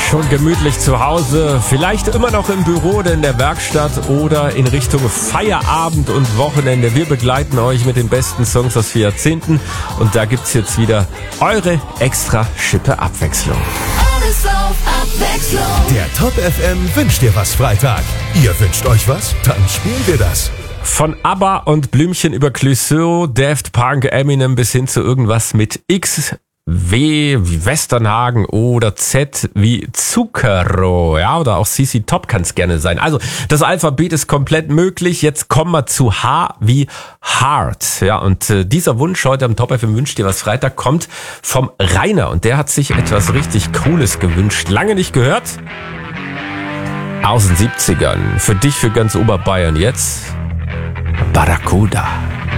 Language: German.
Schon gemütlich zu Hause, vielleicht immer noch im Büro oder in der Werkstatt oder in Richtung Feierabend und Wochenende. Wir begleiten euch mit den besten Songs aus 4 Jahrzehnten und da gibt's jetzt wieder eure extra Schippe Abwechslung. Alles auf Abwechslung. Der Top FM wünscht dir was Freitag. Ihr wünscht euch was? Dann spielen wir das. Von ABBA und Blümchen über Clouseau, Daft Punk, Eminem bis hin zu irgendwas mit X, W wie Westernhagen oder Z wie Zucchero, ja, oder auch CC Top kann es gerne sein. Also das Alphabet ist komplett möglich. Jetzt kommen wir zu H wie Heart, ja, und dieser Wunsch heute am Top FM wünscht dir was Freitag kommt vom Rainer und der hat sich etwas richtig Cooles gewünscht. Lange nicht gehört? Aus den 70ern. Für dich, für ganz Oberbayern jetzt Barracuda.